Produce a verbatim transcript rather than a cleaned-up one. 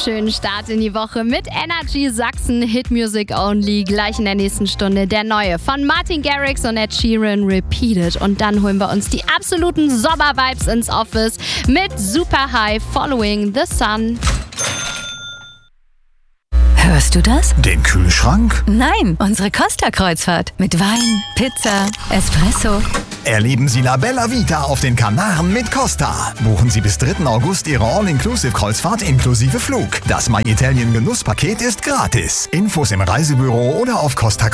schönen Start in die Woche mit Energy Sachsen, Hit Music Only. Gleich in der nächsten Stunde der neue von Martin Garrix und Ed Sheeran, Repeated. Und dann holen wir uns die absoluten Sommer-Vibes ins Office mit Super High, Following the Sun. Hörst du das? Den Kühlschrank? Nein, unsere Costa-Kreuzfahrt. Mit Wein, Pizza, Espresso. Erleben Sie La Bella Vita auf den Kanaren mit Costa. Buchen Sie bis dritten August Ihre All-Inclusive-Kreuzfahrt inklusive Flug. Das My Italien Genusspaket ist gratis. Infos im Reisebüro oder auf costa